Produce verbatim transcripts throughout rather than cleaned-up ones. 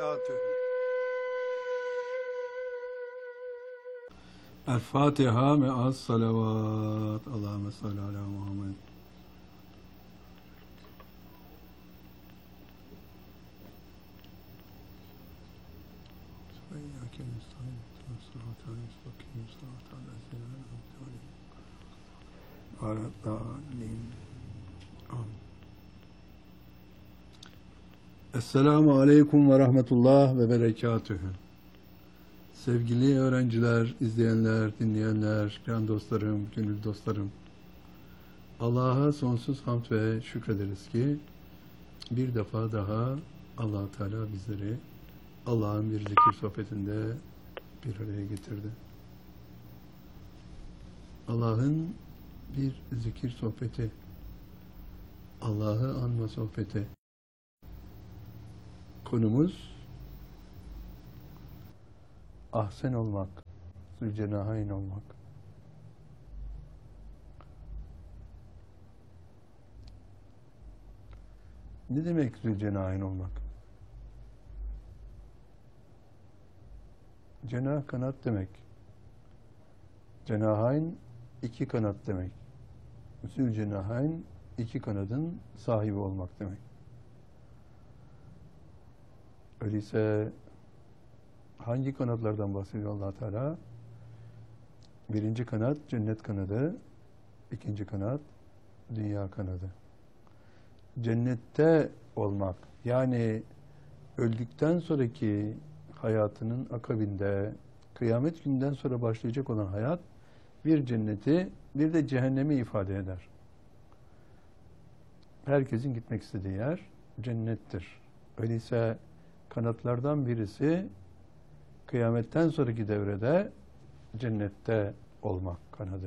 berekatühü. El Fatiha me'as salavat. Allahümme salli ala Muhammed. Esselamu Aleyküm ve Rahmetullah ve Berekatühü. Sevgili öğrenciler, izleyenler, dinleyenler, can dostlarım, gönül dostlarım. Allah'a sonsuz hamd ve şükrederiz ki bir defa daha Allah Teala bizleri Allah'ın bir zikir sohbetinde bir araya getirdi. Allah'ın bir zikir sohbeti, Allah'ı anma sohbeti. Konumuz ahsen olmak, zülcenahayn olmak. Ne demek zülcenahayn olmak? Cenah kanat demek. Cenahayn iki kanat demek. Zülcenahayn iki kanadın sahibi olmak demek. Öyleyse hangi kanatlardan bahsediyor Allah Teala? Birinci kanat cennet kanadı, ikinci kanat dünya kanadı. Cennette olmak, yani öldükten sonraki hayatının akabinde, kıyamet günden sonra başlayacak olan hayat, bir cenneti, bir de cehennemi ifade eder. Herkesin gitmek istediği yer cennettir. Öyleyse kanatlardan birisi kıyametten sonraki devrede cennette olmak kanadı.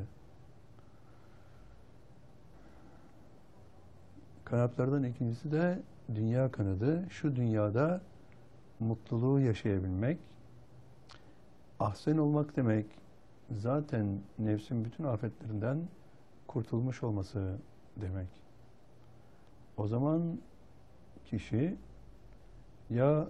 Kanatlardan ikincisi de dünya kanadı. Şu dünyada mutluluğu yaşayabilmek, ahsen olmak demek, zaten nefsin bütün afetlerinden kurtulmuş olması demek. O zaman kişi ya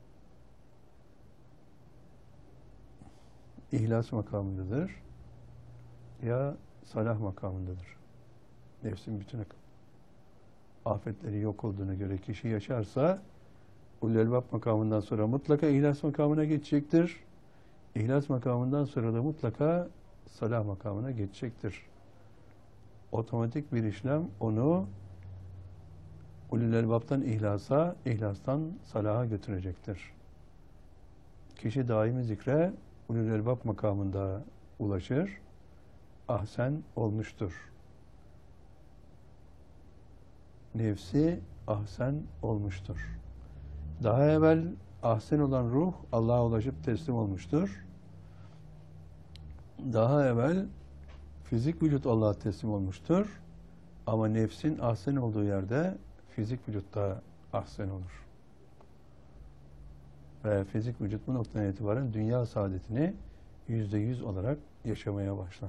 ihlas makamındadır ya salah makamındadır. Nefsin bütün afetleri yok olduğuna göre kişi yaşarsa ulul elbab makamından sonra mutlaka ihlas makamına geçecektir. İhlas makamından sonra da mutlaka salah makamına geçecektir. Otomatik bir işlem onu ulul elbab'tan ihlasa, ihlastan salaha götürecektir. Kişi daimi zikre ulul elbab makamında ulaşır, ahsen olmuştur. Nefsi ahsen olmuştur. Daha evvel ahsen olan ruh Allah'a ulaşıp teslim olmuştur. Daha evvel fizik vücut Allah'a teslim olmuştur. Ama nefsin ahsen olduğu yerde fizik vücutta ahsen olur. Ve fizik vücut bu noktadan itibaren dünya saadetini yüzde yüz olarak yaşamaya başlar.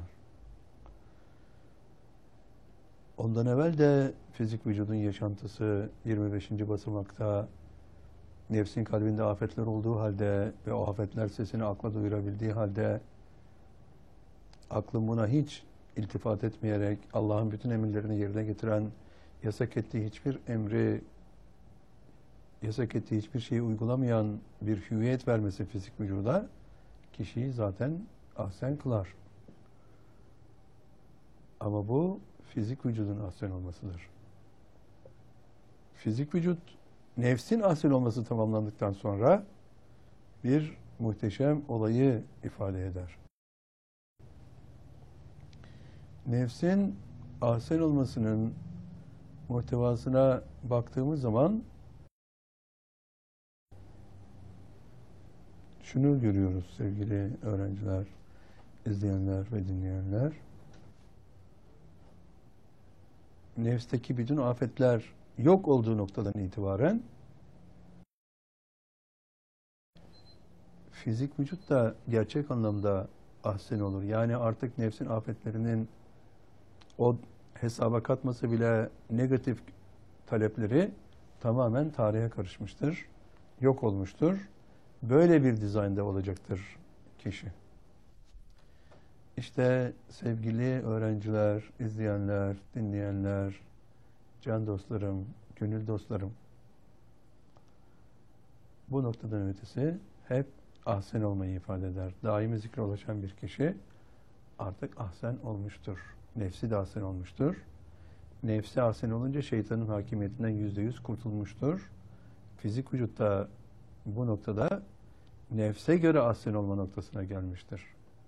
Ondan evvel de fizik vücudun yaşantısı yirmi beşinci basamakta nefsin kalbinde afetler olduğu halde ve o afetler sesini akla duyurabildiği halde aklın buna hiç iltifat etmeyerek Allah'ın bütün emirlerini yerine getiren, yasak ettiği hiçbir emri, yasak ettiği hiçbir şeyi uygulamayan bir hüviyet vermesi fizik vücuda kişiyi zaten ahsen kılar. Ama bu fizik vücudun ahsen olmasıdır. Fizik vücut nefsin ahsen olması tamamlandıktan sonra bir muhteşem olayı ifade eder. Nefsin ahsen olmasının muhtevasına baktığımız zaman şunu görüyoruz sevgili öğrenciler, izleyenler ve dinleyenler. Nefsteki bütün afetler yok olduğu noktadan itibaren fizik vücut da gerçek anlamda ahsen olur. Yani artık nefsin afetlerinin o hesaba katması bile negatif talepleri tamamen tarihe karışmıştır. yok olmuştur. Böyle bir dizaynda olacaktır kişi. İşte sevgili öğrenciler, izleyenler, dinleyenler, can dostlarım, gönül dostlarım, bu noktadan ötesi hep ahsen olmayı ifade eder. Daimi zikre ulaşan bir kişi artık ahsen olmuştur. Nefsi de ahsen olmuştur. Nefsi ahsen olunca şeytanın hakimiyetinden yüzde yüz kurtulmuştur. Fizik vücutta bu noktada nefse göre ahsen olma noktasına gelmiştir.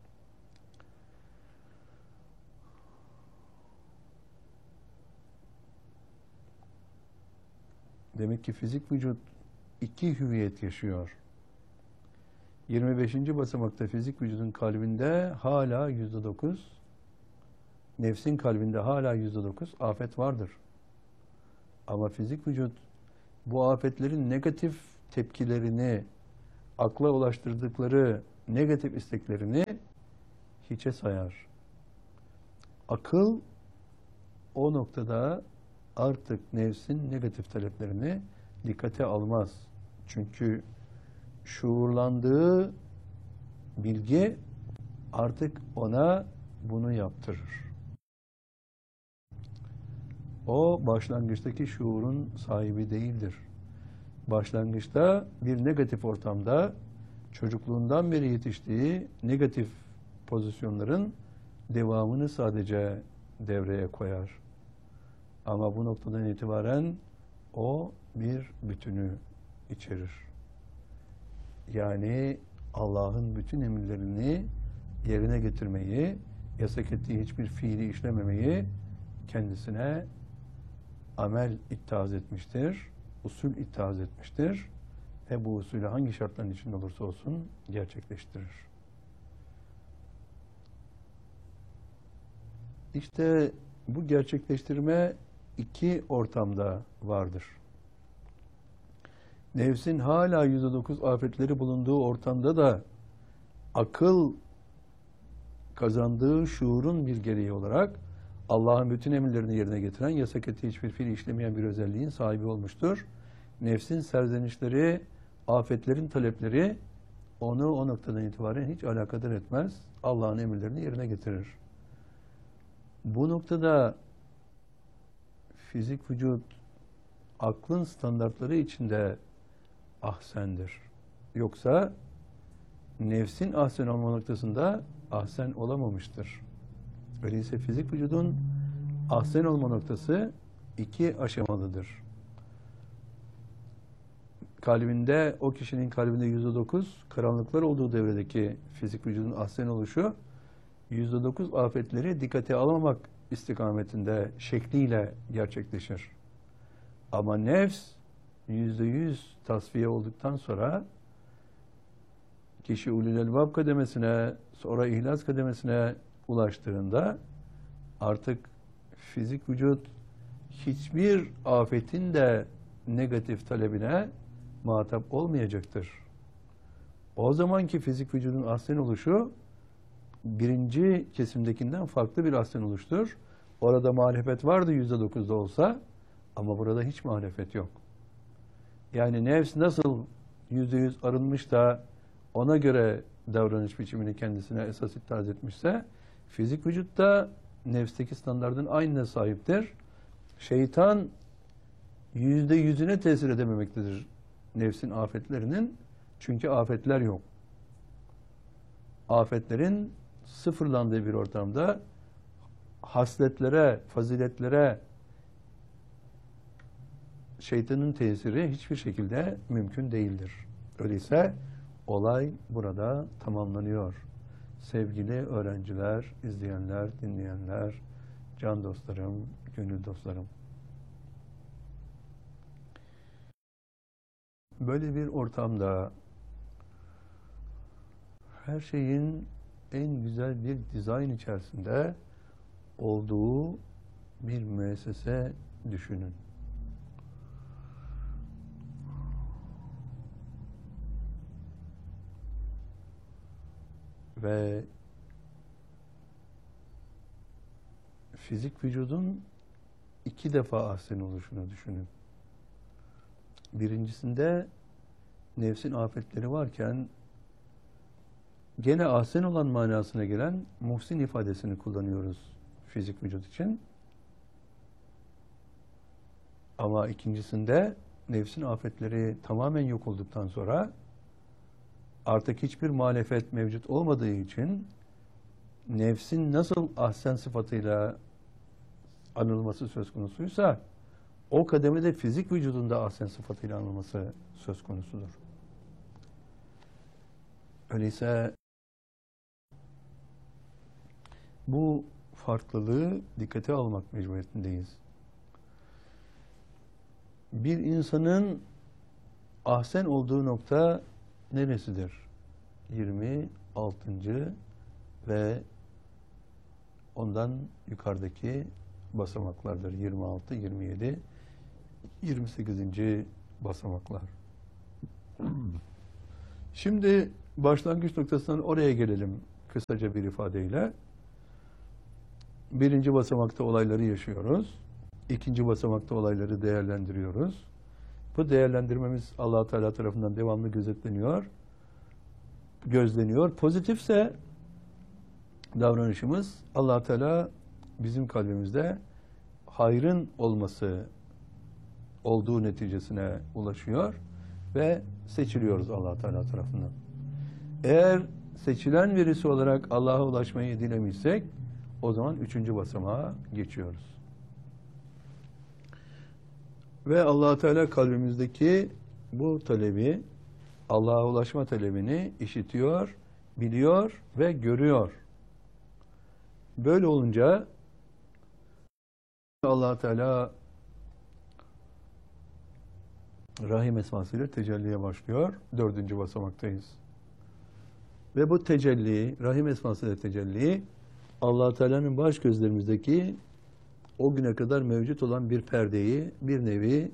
Demek ki fizik vücut iki hüviyet yaşıyor. yirmi beşinci basamakta fizik vücudun kalbinde hala yüzde dokuz, nefsin kalbinde hala yüzde dokuz afet vardır. Ama fizik vücut bu afetlerin negatif tepkilerini, akla ulaştırdıkları negatif isteklerini hiçe sayar. Akıl o noktada artık nefsin negatif taleplerini dikkate almaz. Çünkü şuurlandığı bilgi artık ona bunu yaptırır. O başlangıçtaki şuurun sahibi değildir. Başlangıçta bir negatif ortamda çocukluğundan beri yetiştiği negatif pozisyonların devamını sadece devreye koyar. Ama bu noktadan itibaren o bir bütünü içerir. Yani Allah'ın bütün emirlerini yerine getirmeyi, yasak ettiği hiçbir fiili işlememeyi kendisine amel ittihaz etmiştir, usul ittihaz etmiştir ve bu usulü hangi şartların içinde olursa olsun gerçekleştirir. İşte bu gerçekleştirme iki ortamda vardır. Nefsin hala yüzde dokuz afetleri bulunduğu ortamda da akıl kazandığı şuurun bir gereği olarak Allah'ın bütün emirlerini yerine getiren, yasak ettiği hiçbir fiil işlemeyen bir özelliğin sahibi olmuştur. Nefsin serzenişleri, afetlerin talepleri onu o noktadan itibaren hiç alakadar etmez. Allah'ın emirlerini yerine getirir. Bu noktada fizik vücut aklın standartları içinde ahsendir. Yoksa nefsin ahsen olma noktasında ahsen olamamıştır. Öyleyse fizik vücudun ahsen olma noktası iki aşamalıdır. Kalbinde, o kişinin kalbinde yüzde dokuz karanlıklar olduğu devredeki fizik vücudun ahsen oluşu, yüzde dokuz afetleri dikkate alamamak istikametinde şekliyle gerçekleşir. Ama nefs yüzde yüz tasfiye olduktan sonra kişi ulul elbab kademesine, sonra ihlas kademesine ulaştığında artık fizik vücut hiçbir afetin de negatif talebine muhatap olmayacaktır. O zamanki fizik vücudun ahsen oluşu birinci kesimdekinden farklı bir ahsen oluştur. Orada muhalefet vardı yüzde dokuzda olsa ama burada hiç muhalefet yok. Yani nefs nasıl yüzde yüz arınmış da ona göre davranış biçimini kendisine esas ittihaz etmişse fizik vücutta nefsteki standardın aynına sahiptir. Şeytan yüzde yüzüne tesir edememektedir nefsin afetlerinin. Çünkü afetler yok. Afetlerin sıfırlandığı bir ortamda hasletlere, faziletlere şeytanın tesiri hiçbir şekilde mümkün değildir. Öyleyse olay burada tamamlanıyor. Sevgili öğrenciler, izleyenler, dinleyenler, can dostlarım, gönül dostlarım. Böyle bir ortamda her şeyin en güzel bir dizayn içerisinde olduğu bir müessese düşünün. Ve fizik vücudun iki defa ahsen oluşunu düşünün. Birincisinde nefsin afetleri varken gene ahsen olan manasına gelen muhsin ifadesini kullanıyoruz fizik vücut için. Ama ikincisinde nefsin afetleri tamamen yok olduktan sonra artık hiçbir muhalefet mevcut olmadığı için nefsin nasıl ahsen sıfatıyla anılması söz konusuysa o kademede fizik vücudunda ahsen sıfatıyla anılması söz konusudur. Öyleyse bu farklılığı dikkate almak mecburiyetindeyiz. Bir insanın ahsen olduğu nokta neresidir? yirmi altıncı ve ondan yukarıdaki basamaklardır. yirmi altı, yirmi yedi, yirmi sekizinci basamaklar. Şimdi başlangıç noktasından oraya gelelim kısaca bir ifadeyle. Birinci basamakta olayları yaşıyoruz. İkinci basamakta olayları değerlendiriyoruz. Bu değerlendirmemiz Allah Teala tarafından devamlı gözetleniyor, gözleniyor. Pozitifse davranışımız Allah Teala bizim kalbimizde hayrın olması olduğu neticesine ulaşıyor ve seçiliyoruz Allah Teala tarafından. Eğer seçilen birisi olarak Allah'a ulaşmayı dilemişsek o zaman üçüncü basamağa geçiyoruz. Ve Allah Teala kalbimizdeki bu talebi, Allah'a ulaşma talebini işitiyor, biliyor ve görüyor. Böyle olunca Allah Teala Rahim esmasıyla tecelliye başlıyor. Dördüncü basamaktayız. Ve bu tecelli, Rahim esmasıyla tecelli, Allah Teala'nın baş gözlerimizdeki o güne kadar mevcut olan bir perdeyi, bir nevi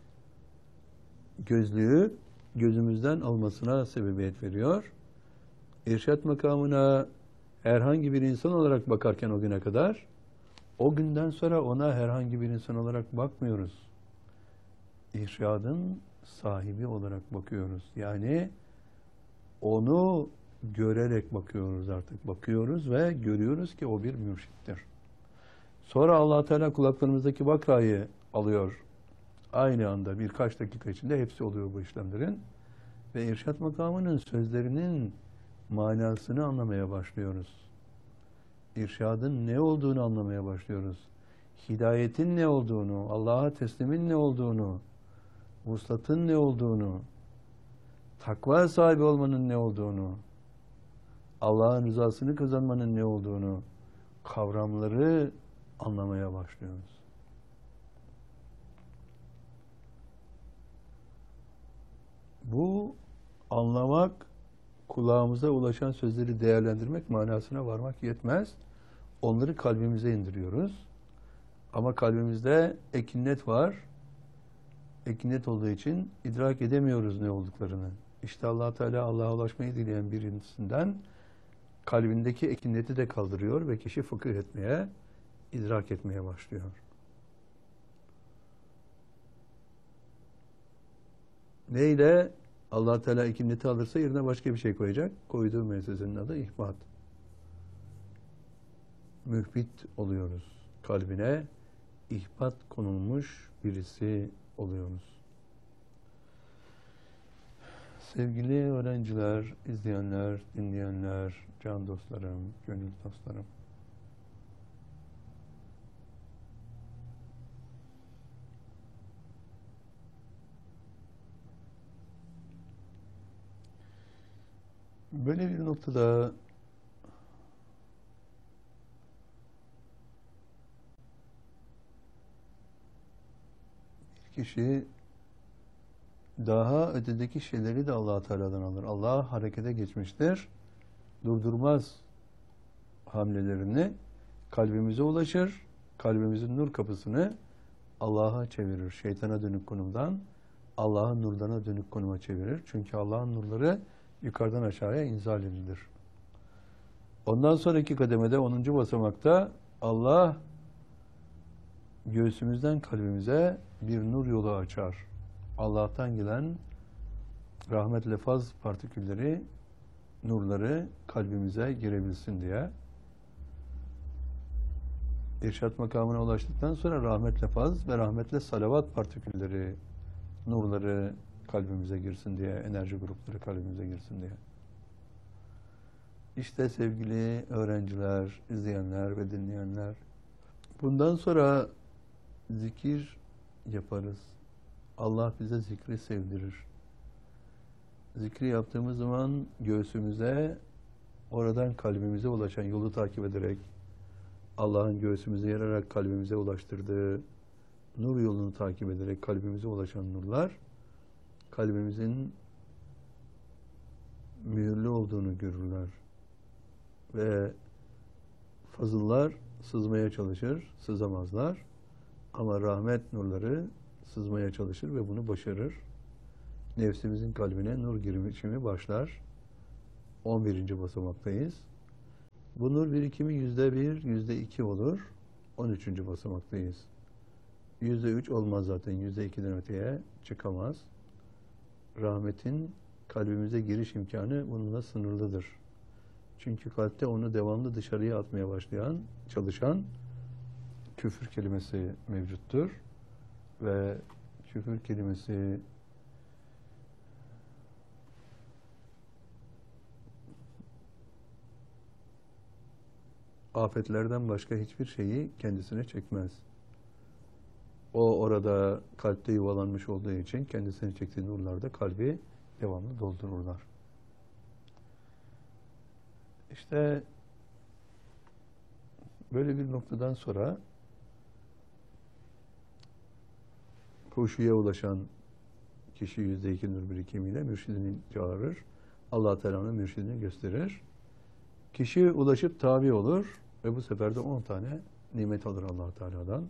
gözlüğü gözümüzden almasına sebebiyet veriyor. İrşad makamına herhangi bir insan olarak bakarken o güne kadar, o günden sonra ona herhangi bir insan olarak bakmıyoruz. İrşadın sahibi olarak bakıyoruz. Yani onu görerek bakıyoruz artık. Bakıyoruz ve görüyoruz ki o bir mürşittir. Sonra Allah Teala kulaklarımızdaki bakrayı alıyor. Aynı anda birkaç dakika içinde hepsi oluyor bu işlemlerin. Ve irşad makamının sözlerinin manasını anlamaya başlıyoruz. İrşadın ne olduğunu anlamaya başlıyoruz. Hidayetin ne olduğunu, Allah'a teslimin ne olduğunu, vuslatın ne olduğunu, takva sahibi olmanın ne olduğunu, Allah'ın rızasını kazanmanın ne olduğunu, kavramları anlamaya başlıyoruz. Bu anlamak, kulağımıza ulaşan sözleri değerlendirmek manasına varmak yetmez. Onları kalbimize indiriyoruz. Ama kalbimizde ekinnet var. Ekinnet olduğu için idrak edemiyoruz ne olduklarını. İşte Allah Teala Allah'a ulaşmayı dileyen birisinden kalbindeki ekinneti de kaldırıyor ve kişi fıkıh etmeye, idrak etmeye başlıyor. Neyle? Allah Teala ekinneti alırsa yerine başka bir şey koyacak. Koyduğu müessesenin adı ihbat. Mühbit oluyoruz. Kalbine ihbat konulmuş birisi oluyoruz. Sevgili öğrenciler, izleyenler, dinleyenler, can dostlarım, gönül dostlarım. Böyle bir noktada bir kişi daha ötedeki şeyleri de Allah Teala'dan alır. Allah harekete geçmiştir. Durdurmaz hamlelerini, kalbimize ulaşır. Kalbimizin nur kapısını Allah'a çevirir. Şeytana dönük konumdan Allah'ın nurlarına dönük konuma çevirir. Çünkü Allah'ın nurları yukarıdan aşağıya inzal edilir. Ondan sonraki kademede onuncu basamakta Allah göğsümüzden kalbimize bir nur yolu açar. Allah'tan gelen rahmetle faz partikülleri, nurları kalbimize girebilsin diye. İrşad makamına ulaştıktan sonra rahmetle faz ve rahmetle salavat partikülleri, nurları kalbimize girsin diye, enerji grupları kalbimize girsin diye. İşte sevgili öğrenciler, izleyenler ve dinleyenler, bundan sonra zikir yaparız. Allah bize zikri sevdirir. Zikri yaptığımız zaman göğsümüze, oradan kalbimize ulaşan yolu takip ederek, Allah'ın göğsümüze yararak kalbimize ulaştırdığı nur yolunu takip ederek kalbimize ulaşan nurlar, kalbimizin mühürlü olduğunu görürler. Ve fazıllar sızmaya çalışır, sızamazlar. Ama rahmet nurları sızmaya çalışır ve bunu başarır. Nefsimizin kalbine nur girişimi başlar. on birinci basamaktayız. Bu nur birikimi yüzde bir, yüzde iki olur. on üçüncü basamaktayız. Yüzde üç olmaz zaten. Yüzde ikiden öteye çıkamaz. Rahmetin kalbimize giriş imkanı bununla sınırlıdır. Çünkü kalpte onu devamlı dışarıya atmaya başlayan, çalışan küfür kelimesi mevcuttur. Ve küfür kelimesi afetlerden başka hiçbir şeyi kendisine çekmez. O orada kalpte yuvalanmış olduğu için kendisine çektiği nurlarda kalbi devamlı doldururlar. İşte böyle bir noktadan sonra huşuya ulaşan kişi yüzde iki nur birikimiyle mürşidini çağırır. Allah Teala'nın mürşidini gösterir. Kişi ulaşıp tabi olur ve bu sefer de on tane nimet alır Allah Teala'dan.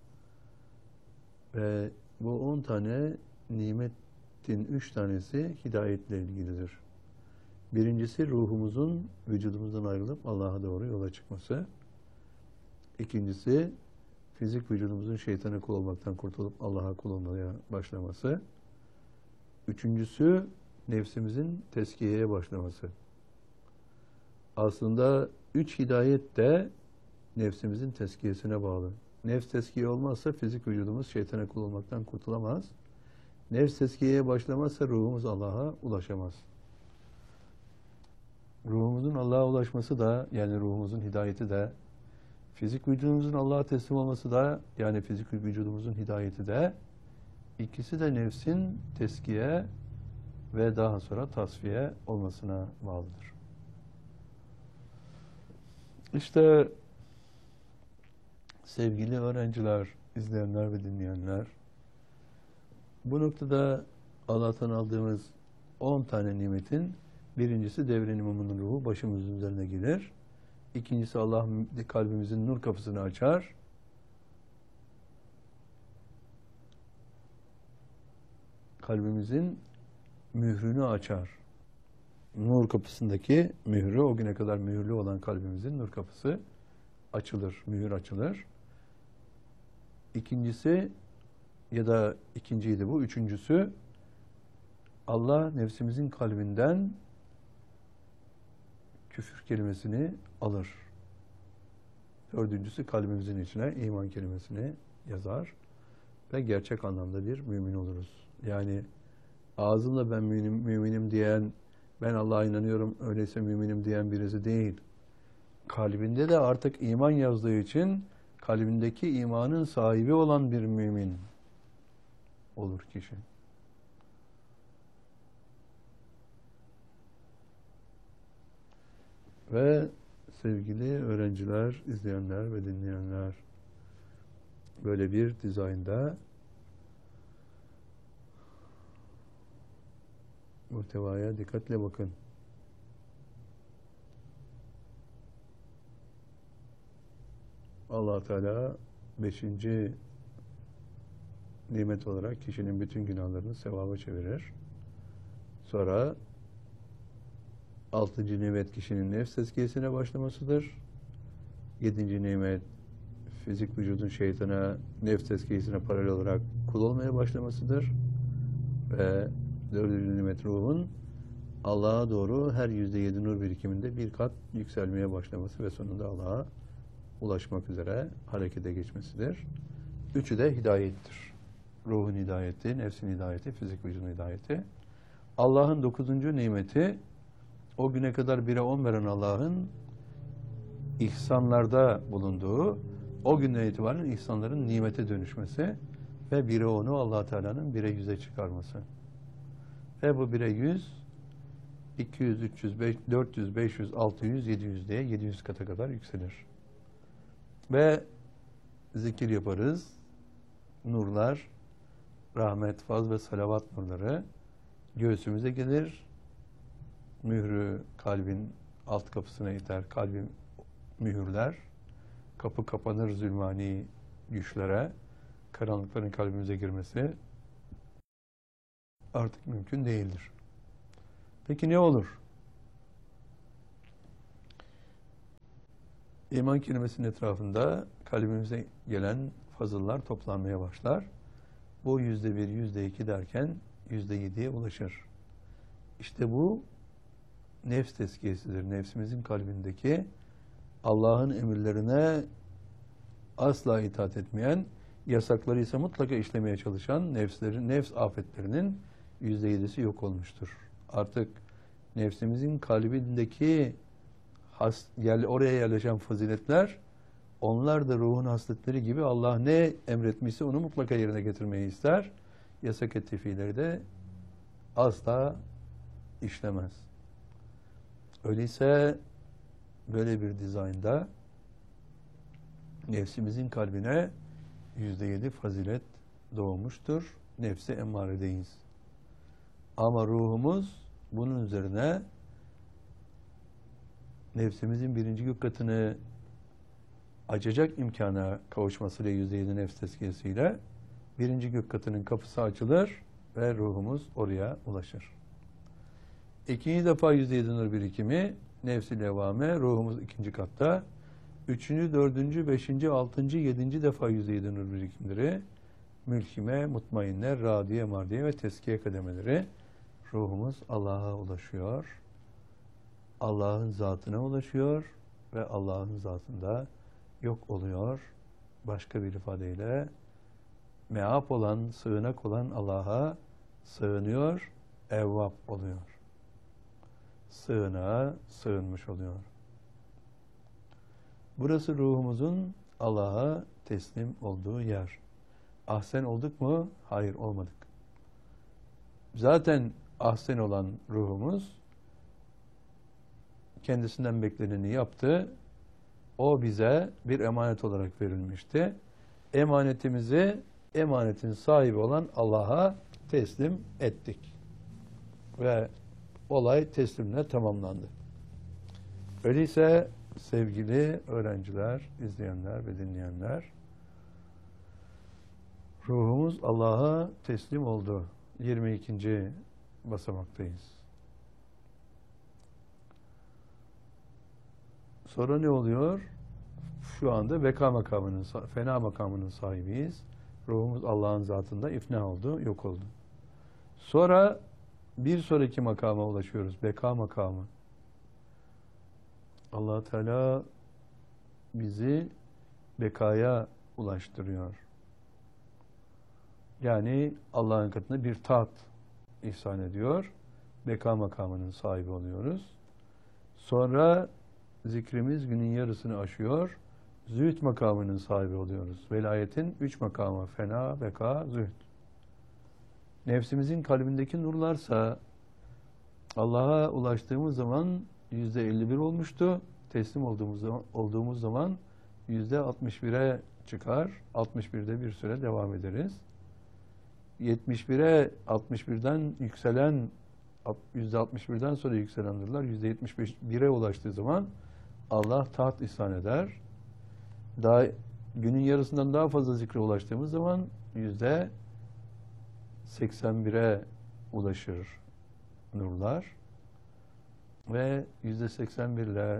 Ve bu on tane nimetin üç tanesi hidayetle ilgilidir. Birincisi ruhumuzun vücudumuzdan ayrılıp Allah'a doğru yola çıkması. İkincisi fizik vücudumuzun şeytana kul olmaktan kurtulup Allah'a kul olmaya başlaması. Üçüncüsü nefsimizin tezkiyeye başlaması. Aslında üç hidayet de nefsimizin tezkiyesine bağlı. Nefs tezkiye olmazsa fizik vücudumuz şeytana kul olmaktan kurtulamaz. Nefs tezkiyeye başlamazsa ruhumuz Allah'a ulaşamaz. Ruhumuzun Allah'a ulaşması da, yani ruhumuzun hidayeti de, fizik vücudumuzun Allah'a teslim olması da, yani fizik vücudumuzun hidayeti de, ikisi de nefsin teskiye ve daha sonra tasfiye olmasına bağlıdır. İşte sevgili öğrenciler, izleyenler ve dinleyenler, bu noktada Allah'tan aldığımız on tane nimetin birincisi devrin imamının ruhu başımızın üzerine gelir. İkincisi Allah kalbimizin nur kapısını açar. Kalbimizin mührünü açar. Nur kapısındaki mührü, o güne kadar mühürlü olan kalbimizin nur kapısı açılır, mühür açılır. İkincisi, ya da ikinciydi bu, üçüncüsü, Allah nefsimizin kalbinden küfür kelimesini alır. Dördüncüsü, kalbimizin içine iman kelimesini yazar ve gerçek anlamda bir mümin oluruz. Yani ağzımla ben müminim, müminim diyen, ben Allah'a inanıyorum öyleyse müminim diyen birisi değil. Kalbinde de artık iman yazdığı için kalbindeki imanın sahibi olan bir mümin olur kişi. Ve sevgili öğrenciler, izleyenler ve dinleyenler, böyle bir dizaynda muhtevaya dikkatle bakın. Allah Teala beşinci nimet olarak kişinin bütün günahlarını sevaba çevirir. Sonra altıncı nimet kişinin nefs tezkiyesine başlamasıdır. Yedinci nimet fizik vücudun şeytana, nefs tezkiyesine paralel olarak kul olmaya başlamasıdır. Ve dördüncü nimet ruhun Allah'a doğru her yüzde yedi nur birikiminde bir kat yükselmeye başlaması ve sonunda Allah'a ulaşmak üzere harekete geçmesidir. Üçü de hidayettir. Ruhun hidayeti, nefsin hidayeti, fizik vücudun hidayeti. Allah'ın dokuzuncu nimeti, o güne kadar bire on veren Allah'ın ihsanlarda bulunduğu, o günden itibaren ihsanların nimete dönüşmesi ve bire onu Allah Teala'nın bire yüze çıkarması. Ve bu bire yüz, iki yüz, üç yüz, dört yüz, beş yüz, altı yüz, yedi yüz diye yedi yüz kata kadar yükselir. Ve zikir yaparız. Nurlar, rahmet, faz ve salavat nurları göğsümüze gelir. Mührü kalbin alt kapısına iter. Kalbin mühürler. Kapı kapanır zulmani güçlere. Karanlıkların kalbimize girmesi artık mümkün değildir. Peki ne olur? İman kelimesinin etrafında kalbimize gelen fazıllar toplanmaya başlar. Bu yüzde bir, yüzde iki derken yüzde yediye ulaşır. İşte bu nefs tezkiyesidir. Nefsimizin kalbindeki Allah'ın emirlerine asla itaat etmeyen, yasakları ise mutlaka işlemeye çalışan nefslerin, nefs afetlerinin yüzde yedisi yok olmuştur. Artık nefsimizin kalbindeki has, yer, oraya yerleşen faziletler, onlar da ruhun hasletleri gibi Allah ne emretmişse onu mutlaka yerine getirmeyi ister. Yasak ettiği fiilleri de asla işlemez. Öyleyse böyle bir dizaynda nefsimizin kalbine yüzde yedi fazilet doğmuştur. Nefsi emmaredeyiz. Ama ruhumuz bunun üzerine nefsimizin birinci gök katını açacak imkana kavuşmasıyla yüzde yedi nefs tezkiyesiyle birinci gök katının kapısı açılır ve ruhumuz oraya ulaşır. İkinci defa yüzde yedi nur birikimi nefs-i levame, ruhumuz ikinci katta. Üçüncü, dördüncü, beşinci, altıncı, yedinci defa yüzde yedi nur birikimleri, mülkime, mutmainne, radiye, mardiye ve teskiye kademeleri, ruhumuz Allah'a ulaşıyor. Allah'ın zatına ulaşıyor ve Allah'ın zatında yok oluyor. Başka bir ifadeyle meap olan, sığınak olan Allah'a sığınıyor, evvap oluyor. Sığınağa sığınmış oluyor. Burası ruhumuzun Allah'a teslim olduğu yer. Ahsen olduk mu? Hayır, olmadık. Zaten ahsen olan ruhumuz kendisinden bekleneni yaptı. O bize bir emanet olarak verilmişti. Emanetimizi emanetin sahibi olan Allah'a teslim ettik. Ve olay teslimle tamamlandı. Öyleyse sevgili öğrenciler, izleyenler ve dinleyenler, ruhumuz Allah'a teslim oldu. yirmi ikinci basamaktayız. Sonra ne oluyor? Şu anda beka makamının, fena makamının sahibiyiz. Ruhumuz Allah'ın zatında ifna oldu, yok oldu. Sonra bir sonraki makama ulaşıyoruz. Beka makamı. Allah Teala bizi bekaya ulaştırıyor. Yani Allah'ın katında bir taht ihsan ediyor. Beka makamının sahibi oluyoruz. Sonra zikrimiz günün yarısını aşıyor. Zühd makamının sahibi oluyoruz. Velayetin üç makamı: fena, beka, zühd. Nefsimizin kalbindeki nurlarsa Allah'a ulaştığımız zaman yüzde elli bir olmuştu. Teslim olduğumuz zaman, olduğumuz zaman yüzde altmış bire çıkar. altmış birde bir süre devam ederiz. yetmiş bire, altmış birden yükselen, yüzde altmış birden sonra yükselen nurlar yüzde yetmiş bire ulaştığı zaman Allah taht ihsan eder. Daha günün yarısından daha fazla zikre ulaştığımız zaman yüzde seksen bire ulaşır nurlar ve yüzde seksen bir ile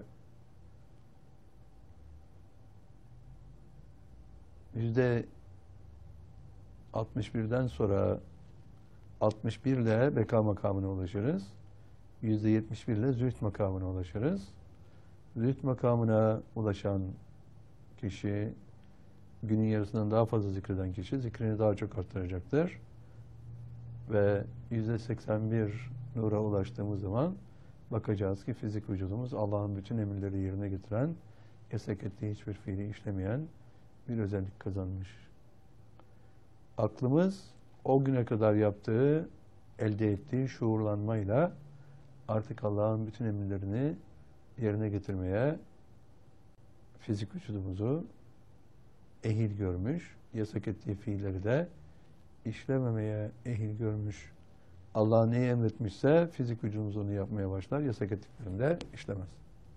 yüzde altmış birden sonra altmış bir ile beka makamına ulaşırız. yüzde yetmiş bir ile zühd makamına ulaşırız. Zühd makamına ulaşan kişi, günün yarısından daha fazla zikreden kişi zikrini daha çok arttıracaktır. Ve yüzde seksen bir nura ulaştığımız zaman bakacağız ki fizik vücudumuz Allah'ın bütün emirleri yerine getiren, yasak ettiği hiçbir fiili işlemeyen bir özellik kazanmış. Aklımız o güne kadar yaptığı, elde ettiği şuurlanmayla artık Allah'ın bütün emirlerini yerine getirmeye fizik vücudumuzu ehil görmüş, yasak ettiği fiilleri de işlememeye ehil görmüş. Allah neyi emretmişse fizik vücudumuz onu yapmaya başlar, yasak ettiklerini de işlemez.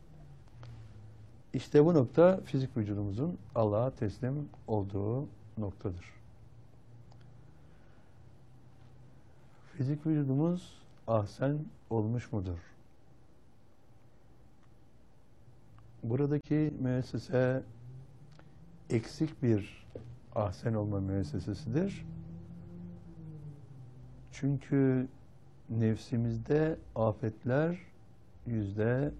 İşte bu nokta fizik vücudumuzun Allah'a teslim olduğu noktadır. Fizik vücudumuz ahsen olmuş mudur? Buradaki müessese eksik bir ahsen olma müessesesidir. Çünkü nefsimizde afetler yüzde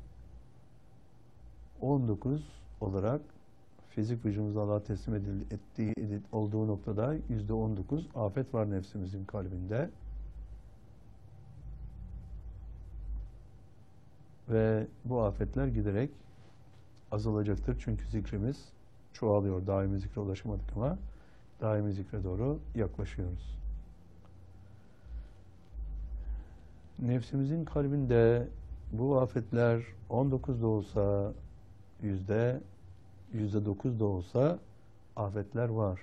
on dokuz olarak fizik vücudumuza Allah'a teslim edildi, ettiği edil, olduğu noktada yüzde on dokuz afet var nefsimizin kalbinde. Ve bu afetler giderek azalacaktır. Çünkü zikrimiz çoğalıyor. Daimi zikre ulaşamadık ama daimi zikre doğru yaklaşıyoruz. Nefsimizin kalbinde bu afetler on dokuz da olsa, yüzde yüzde dokuz da olsa afetler var.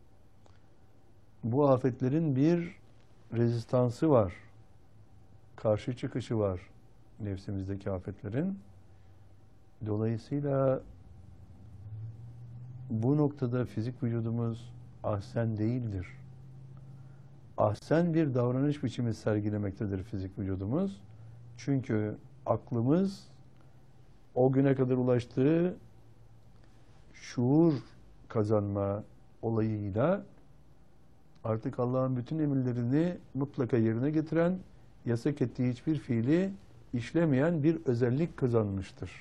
Bu afetlerin bir rezistansı var. Karşı çıkışı var nefsimizdeki afetlerin. Dolayısıyla bu noktada fizik vücudumuz ahsen değildir. Ahsen bir davranış biçimi sergilemektedir fizik vücudumuz. Çünkü aklımız o güne kadar ulaştığı şuur kazanma olayıyla artık Allah'ın bütün emirlerini mutlaka yerine getiren, yasak ettiği hiçbir fiili işlemeyen bir özellik kazanmıştır.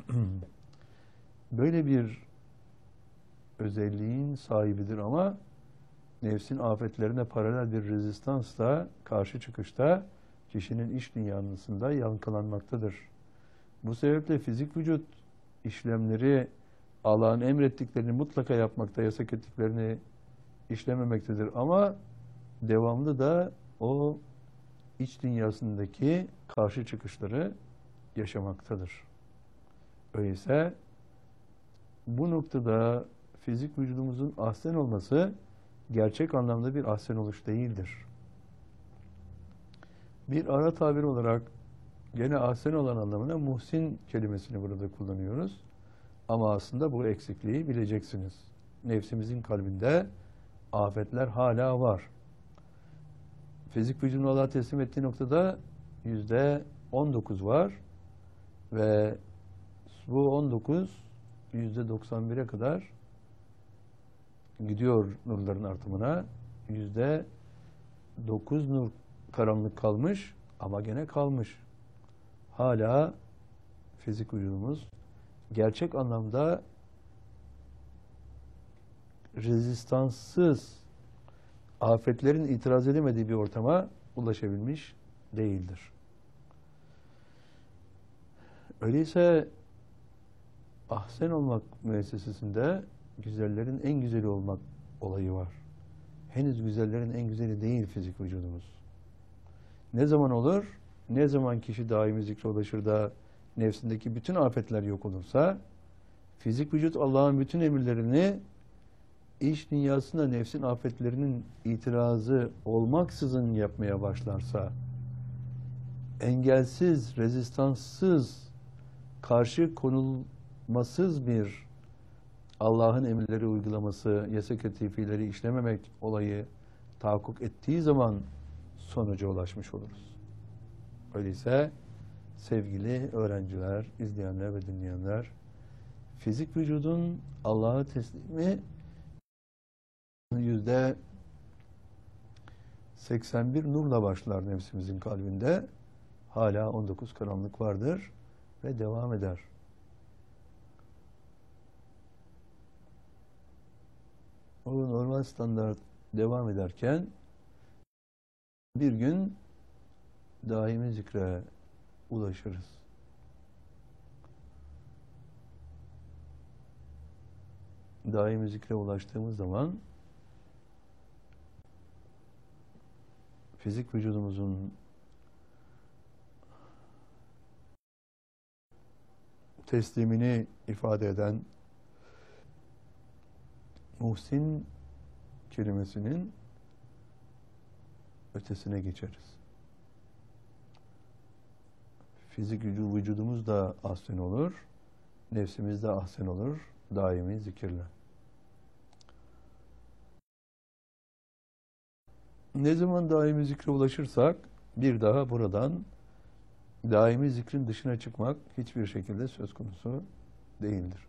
Böyle bir özelliğin sahibidir ama nefsin afetlerine paralel bir rezistansla, karşı çıkışta kişinin iç dünyasında yankılanmaktadır. Bu sebeple fizik vücut işlemleri Allah'ın emrettiklerini mutlaka yapmakta, yasak ettiklerini işlememektedir ama devamlı da o iç dünyasındaki karşı çıkışları yaşamaktadır. Öyleyse bu noktada fizik vücudumuzun ahsen olması gerçek anlamda bir ahsen oluş değildir. Bir ara tabir olarak gene ahsen olan anlamına muhsin kelimesini burada kullanıyoruz. Ama aslında bu eksikliği bileceksiniz. Nefsimizin kalbinde afetler hala var. Fizik vücudunu Allah'a teslim ettiği noktada yüzde on dokuz var ve bu on dokuz yüzde doksan bire kadar gidiyor nurların artımına. Yüzde dokuz nur karanlık kalmış ama gene kalmış. Hala fizik vücudumuz gerçek anlamda rezistanssız, afetlerin itiraz edemediği bir ortama ulaşabilmiş değildir. Öyleyse ahsen olmak müessesesinde güzellerin en güzeli olmak olayı var. Henüz güzellerin en güzeli değil fizik vücudumuz. Ne zaman olur? Ne zaman kişi daimi zikre ulaşır da nefsindeki bütün afetler yok olursa, fizik vücut Allah'ın bütün emirlerini iç dünyasında nefsin afetlerinin itirazı olmaksızın yapmaya başlarsa, engelsiz, rezistanssız, karşı konulmasız bir Allah'ın emirleri uygulaması, yasak ettiği fiilleri işlememek olayı tahakkuk ettiği zaman sonuca ulaşmış oluruz. Öyleyse sevgili öğrenciler, izleyenler ve dinleyenler, fizik vücudun Allah'a teslimi yüzde seksen bir nurla başlar nefsimizin kalbinde. Hala on dokuz karanlık vardır ve devam eder. O normal standart devam ederken bir gün daimi zikre ulaşırız. Daimi zikre ulaştığımız zaman fizik vücudumuzun teslimini ifade eden Muhsin kelimesinin ötesine geçeriz. Fizik vücudumuz da ahsen olur, nefsimiz de ahsen olur daimi zikirle. Ne zaman daimi zikre ulaşırsak bir daha buradan daimi zikrin dışına çıkmak hiçbir şekilde söz konusu değildir.